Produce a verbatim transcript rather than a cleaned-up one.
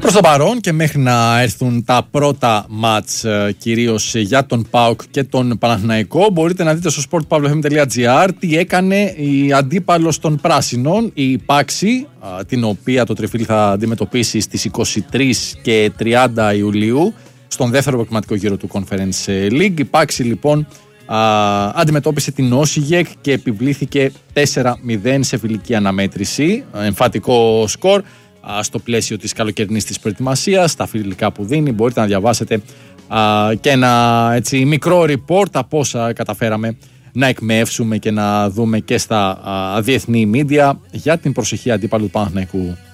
Προς το παρόν και μέχρι να έρθουν τα πρώτα μάτς κυρίως για τον ΠΑΟΚ και τον Παναθηναϊκό, μπορείτε να δείτε στο σπορτ παύλο εφ εμ τελεία τζι άρ τι έκανε η αντίπαλος των Πράσινων, η Πάξη, την οποία το Τριφύλι θα αντιμετωπίσει στις είκοσι τρεις και τριάντα Ιουλίου στον δεύτερο προκριματικό γύρο του Conference League. Η Πάξη λοιπόν α, αντιμετώπισε την Όσιγεκ και επιβλήθηκε τέσσερα μηδέν σε φιλική αναμέτρηση, εμφατικό σκορ. Στο πλαίσιο της καλοκαιρινής της προετοιμασίας, τα φιλικά που δίνει, μπορείτε να διαβάσετε α, και ένα έτσι, μικρό report από όσα καταφέραμε να εκμεύσουμε και να δούμε και στα α, διεθνή media για την προσεχή αντίπαλου του Παναθηναϊκού.